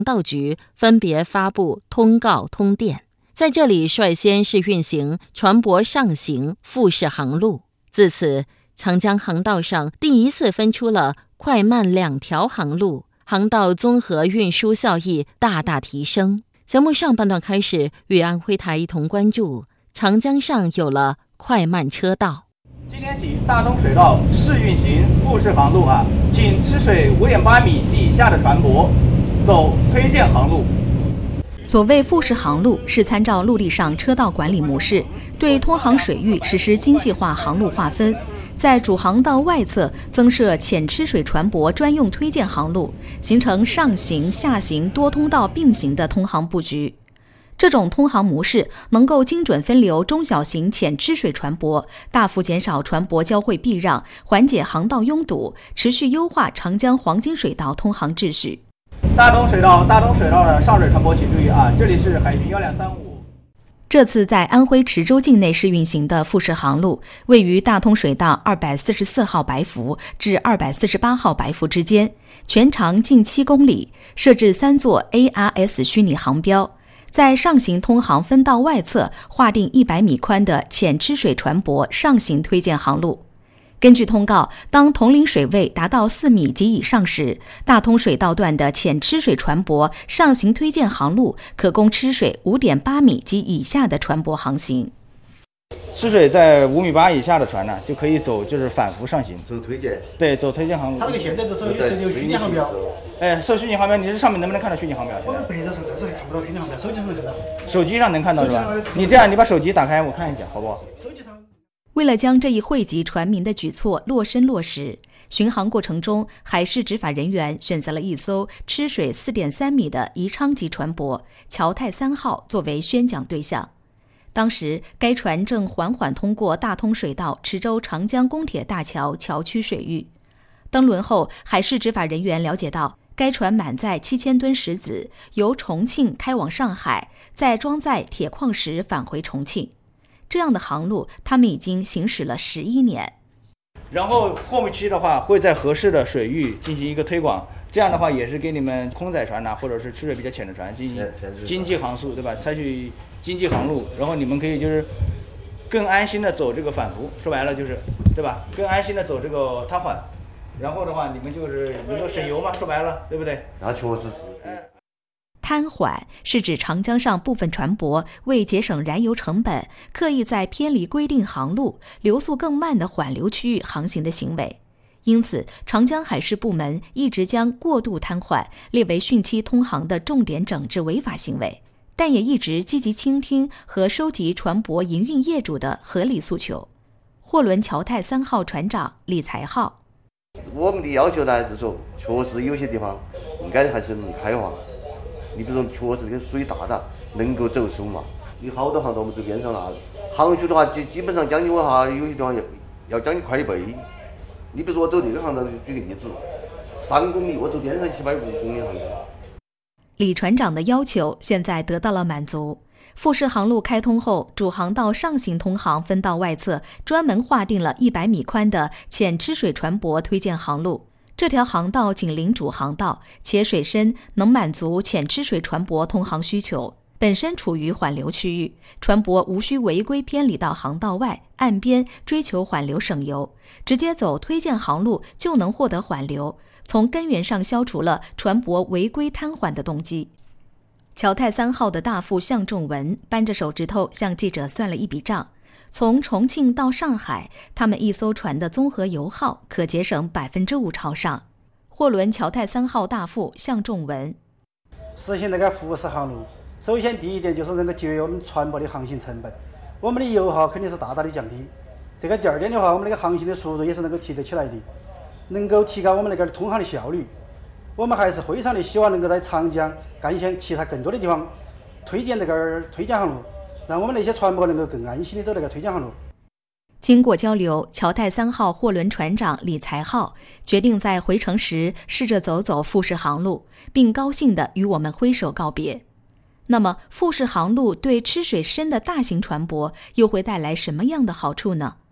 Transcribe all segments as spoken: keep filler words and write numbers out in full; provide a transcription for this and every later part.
道局分别发布通告通电，在这里率先试运行船舶上行复式航路。自此，长江航道上第一次分出了快慢两条航路，航道综合运输效益大大提升。节目上半段开始，与安徽台一同关注长江上有了快慢车道。 今天起，大通水道试运行复式航路啊，请吃水五点八米及以下的船舶走推荐航路。 所谓复式航路，是参照陆地上车道管理模式，对通航水域实施精细化航路划分，在主航道外侧增设浅吃水船舶专用推荐航路，形成上行、下行多通道并行的通航布局。这种通航模式能够精准分流中小型浅吃水船舶，大幅减少船舶交汇避让，缓解航道拥堵，持续优化长江黄金水道通航秩序。 大通水道，大通水道的上水船舶请注意啊，这里是海平一两三五。 这次在安徽池州境内试运行的复式航路，位于大通水道二百四十四号白浮至二百四十八号白浮之间，全长近七公里，设置三座 A R S 虚拟航标。在上行通航分道外侧划定一百米宽的浅吃水船舶上行推荐航路。根据通告，当统领水位达到四米及以上时，大通水道段的浅吃水船舶上行推荐航路可供吃水五点八米及以下的船舶航行。 吃水在五米八以下的船呢，就可以走就是反浮上行， 走推荐。 对，走推荐航路。 它这个现在的时候也是有虚拟航标。 哎，设虚拟航标，你这上面能不能看到虚拟航标？ 我们白纸上暂时还看不到虚拟航标，手机上能看到。 手机上能看到是吧？你这样，你把手机打开，我看一下，好不好？ 手机上。 为了将这一惠及船民的举措落身落实，巡航过程中，海事执法人员选择了一艘吃水 四点三米的宜昌级船舶“侨泰三号”作为宣讲对象。当时，该船正缓缓通过大通水道池州长江公铁大桥桥区水域。登轮后，海事执法人员了解到，该船满载七千吨石子，由重庆开往上海，再装载铁矿石返回重庆。这样的航路，他们已经行驶了十一年。 然后后期的话，会在合适的水域进行一个推广，这样的话也是给你们空载船呐、啊，或者是吃水比较浅的船进行经济航速，对吧？采取经济航路，然后你们可以就是更安心的走这个反浮，说白了就是，对吧？更安心的走这个踏缓，然后的话你们就是能够省油嘛，说白了，对不对？ 那确实是。 哎摊缓是指长江上部分船舶为节省燃油成本，刻意在偏离规定航路、流速更慢的缓流区域航行的行为。因此，长江海事部门一直将过度瘫痪列为汛期通航的重点整治违法行为，但也一直积极倾听和收集船舶营运业主的合理诉求。货轮侨泰三号船长李才浩： 我们的要求呢，就是说，确实有些地方应该还是能开放。你比如说，确实这个水大噻，能够走手嘛。有好多航道我们走边上了，航速的话基基本上将近我哈，有些地方要要将近快一倍。你比如说我走这个航道，举个例子，三公里我走边上七百五公里航速。 李船长的要求现在得到了满足。复式航路开通后，主航道上行通航分道外侧专门划定了一百米宽的浅吃水船舶推荐航路。这条航道紧邻主航道，且水深能满足浅吃水船舶通航需求，本身处于缓流区域，船舶无需违规偏离到航道外岸边追求缓流省油，直接走推荐航路就能获得缓流，从根源上消除了船舶违规瘫痪的动机。侨泰三号的大副向仲文扳着手指头向记者算了一笔账。从重庆到上海，他们一艘船的综合油耗可节省百分之五朝上。货轮侨泰三号大副向仲文： 实行那个复式航路，首先第一点就是能够节约我们船舶的航行成本，我们的油耗肯定是大大的降低。这个第二点的话，我们那个航行的速度也是能够提得起来的，能够提高我们那个通航的效率。我们还是非常的希望能够在长江干线其他更多的地方推荐这个推荐航路，让我们那些船舶能够更安心的走那个推荐航路。 经过交流，侨泰三号货轮船长李才浩决定在回程时试着走走复式航路，并高兴地与我们挥手告别。那么，复式航路对吃水深的大型船舶又会带来什么样的好处呢？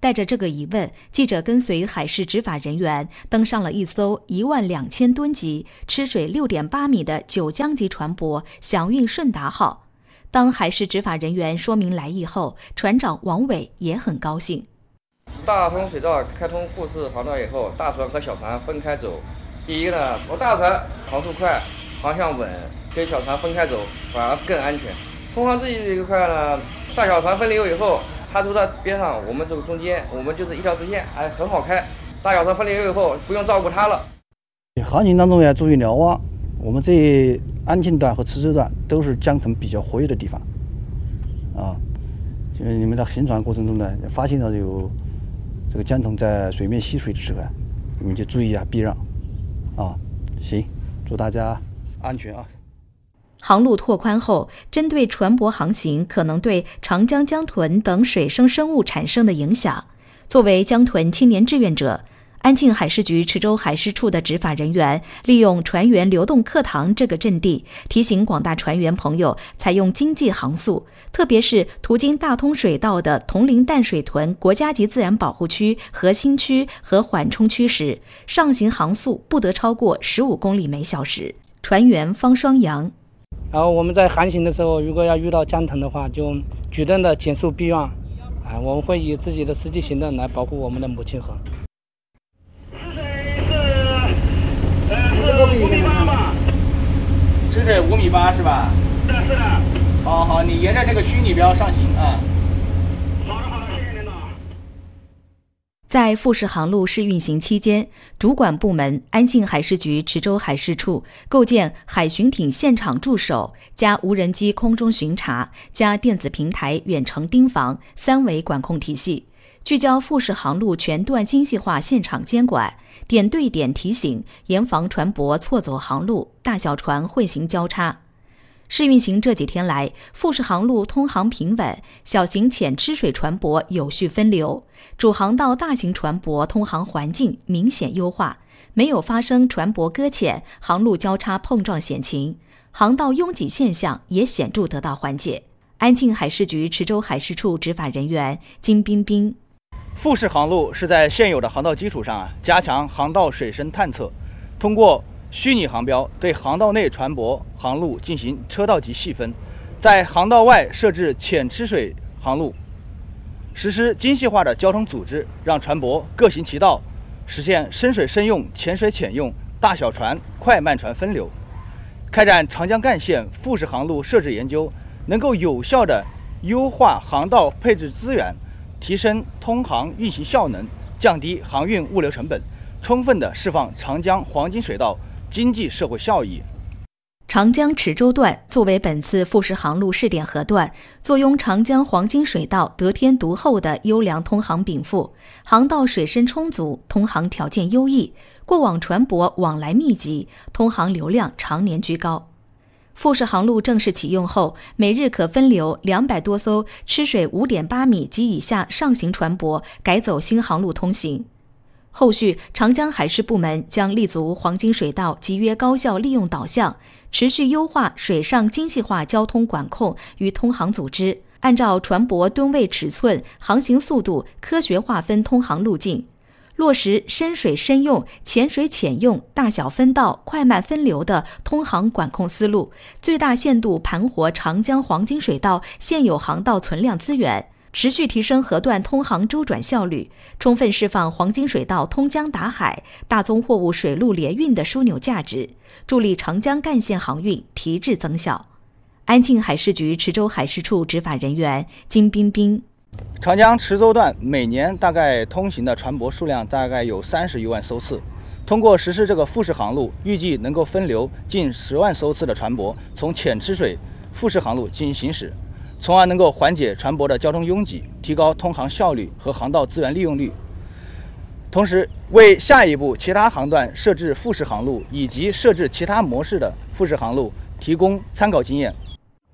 带着这个疑问，记者跟随海事执法人员登上了一艘一万两千吨级、吃水六点八米的九江级船舶“祥运顺达号”。当海事执法人员说明来意后，船长王伟也很高兴。 大通水道开通沪市航道以后，大船和小船分开走。第一呢，我大船航速快，航向稳，跟小船分开走反而更安全。通航这一块呢，大小船分流以后，它都在边上，我们这个中间，我们就是一条直线，哎，很好开。大小船分流以后，不用照顾它了。 航行当中要注意瞭望，我们这安庆段和池州段都是江豚比较活跃的地方，啊，就是你们在行船过程中呢，发现到有这个江豚在水面吸水的时候，你们就注意啊，避让，啊，行，祝大家安全啊。 航路拓宽后，针对船舶航行可能对长江江豚等水生生物产生的影响，作为江豚青年志愿者，安庆海事局池州海事处的执法人员利用船员流动课堂这个阵地，提醒广大船员朋友采用经济航速，特别是途经大通水道的铜陵淡水屯国家级自然保护区核心区和缓冲区时，上行航速不得超过十五公里每小时。船员方双阳。 然后我们在航行的时候，如果要遇到江豚的话，就举动的减速避让，啊，我们会以自己的实际行动来保护我们的母亲河。 吃水是呃是五米八吧？吃水五米八是吧？是的，是的。好好，你沿着这个虚拟标上行啊。好的，好的，谢谢领导。 在富士航路试运行期间，主管部门安庆海事局池州海事处构建海巡艇现场驻守加无人机空中巡查加电子平台远程盯防三维管控体系，聚焦富士航路全段精细化现场监管，点对点提醒，严防船舶错走航路、大小船混行交叉。试运行这几天来，富士航路通航平稳，小型浅吃水船舶有序分流，主航道大型船舶通航环境明显优化，没有发生船舶搁浅、航路交叉碰撞险情，航道拥挤现象也显著得到缓解。安庆海事局池州海事处执法人员金彬彬。 富士航路是在现有的航道基础上啊，加强航道水深探测，通过虚拟航标对航道内船舶航路进行车道级细分，在航道外设置浅吃水航路，实施精细化的交通组织，让船舶各行其道，实现深水深用、浅水浅用、大小船、快慢船分流。开展长江干线富士航路设置研究，能够有效地优化航道配置资源，提升通航运行效能，降低航运物流成本，充分地释放长江黄金水道经济社会效益。 长江池州段作为本次富士航路试点河段，坐拥长江黄金水道得天独厚的优良通航禀赋，航道水深充足，通航条件优异，过往船舶往来密集，通航流量常年居高。富士航路正式启用后，每日可分流两百多艘吃水五点八米及以下上行船舶改走新航路通行。后续，长江海事部门将立足黄金水道集约高效利用导向，持续优化水上精细化交通管控与通航组织，按照船舶吨位尺寸、航行速度科学划分通航路径，落实深水深用、浅水浅用、大小分道、快慢分流的通航管控思路，最大限度盘活长江黄金水道现有航道存量资源，持续提升河段通航周转效率，充分释放黄金水道通江达海、大宗货物水陆联运的枢纽价值，助力长江干线航运提质增效。安庆海事局池州海事处执法人员金彬彬。 长江池州段每年大概通行的船舶数量大概有三十余万艘次，通过实施这个富士航路，预计能够分流近十万艘次的船舶从浅吃水富士航路进行行驶，从而能够缓解船舶的交通拥挤，提高通航效率和航道资源利用率，同时为下一步其他航段设置富士航路以及设置其他模式的富士航路提供参考经验。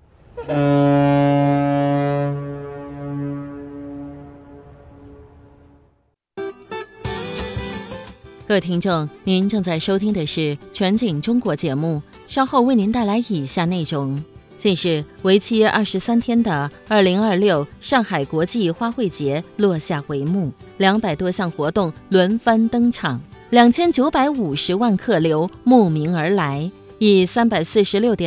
各位听众，您正在收听的是全景中国节目，稍后为您带来以下内容： 近日，为期二十三天的二零二六上海国际花卉节落下帷幕，两百多项活动轮番登场，两千九百五十万客流慕名而来，以三百四十六点